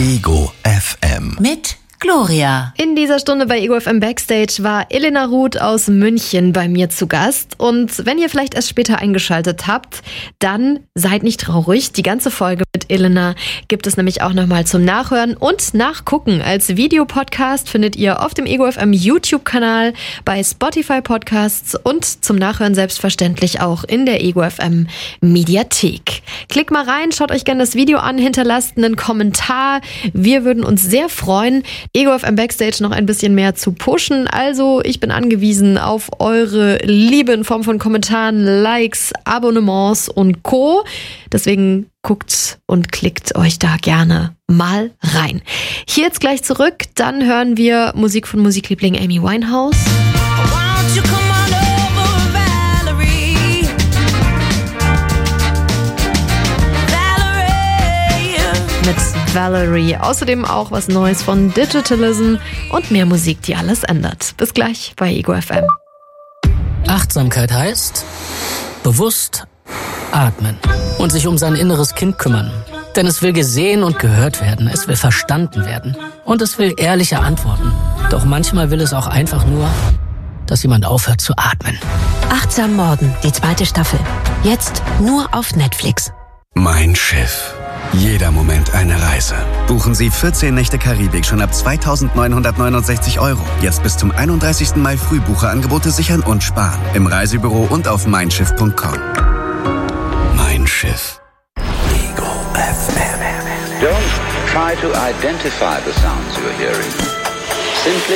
Ego FM. Mit Gloria. In dieser Stunde bei Ego FM Backstage war Elena Ruth aus München bei mir zu Gast. Und wenn ihr vielleicht erst später eingeschaltet habt, dann seid nicht traurig. Die ganze Folge mit Elena gibt es nämlich auch nochmal zum Nachhören und Nachgucken. Als Videopodcast findet ihr auf dem Ego FM YouTube-Kanal, bei Spotify Podcasts und zum Nachhören selbstverständlich auch in der Ego FM Mediathek. Klickt mal rein, schaut euch gerne das Video an, hinterlasst einen Kommentar. Wir würden uns sehr freuen, Ego FM Backstage noch ein bisschen mehr zu pushen. Also ich bin angewiesen auf eure Liebe in Form von Kommentaren, Likes, Abonnements und Co. Deswegen guckt und klickt euch da gerne mal rein. Hier jetzt gleich zurück, dann hören wir Musik von Musikliebling Amy Winehouse. Mit Valerie. Außerdem auch was Neues von Digitalism und mehr Musik, die alles ändert. Bis gleich bei Ego FM. Achtsamkeit heißt bewusst atmen und sich um sein inneres Kind kümmern. Denn es will gesehen und gehört werden, es will verstanden werden und es will ehrliche Antworten. Doch manchmal will es auch einfach nur, dass jemand aufhört zu atmen. Achtsam Morden, die 2. Staffel. Jetzt nur auf Netflix. Mein Schiff. Jeder Moment eine Reise. Buchen Sie 14 Nächte Karibik schon ab 2.969 €. Jetzt bis zum 31. Mai Frühbucherangebote sichern und sparen. Im Reisebüro und auf meinschiff.com. Mein Schiff. Ego FM. Don't try to identify the sounds you're hearing. Simply